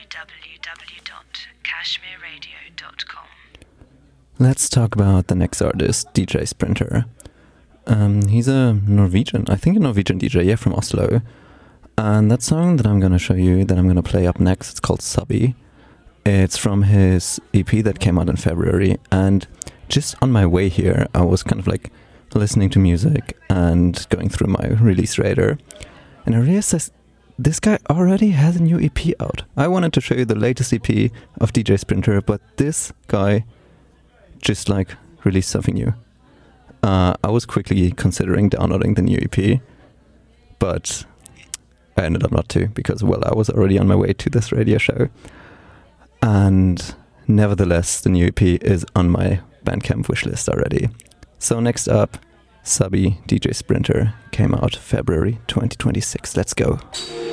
www.kashmirradio.com. Let's talk about the next artist, DJ Sprinter. He's a Norwegian DJ, from Oslo. And that song that I'm going to show you, that I'm going to play up next, it's called Subby. It's from his EP that came out in February. And just on my way here, I was kind of like listening to music and going through my release radar. And I realized this guy already has a new EP out. I wanted to show you the latest EP of DJ Sprinter, but this guy just like released something new. I was quickly considering downloading the new EP, but I ended up not to because, well, I was already on my way to this radio show. And nevertheless, the new EP is on my Bandcamp wishlist already. So next up, Subby, DJ Sprinter, came out February 2026. Let's go.